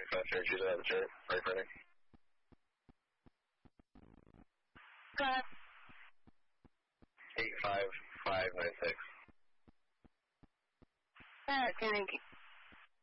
85 Cherry, out of the chart. Right, Friday. Go ahead. 85596. Alright, can I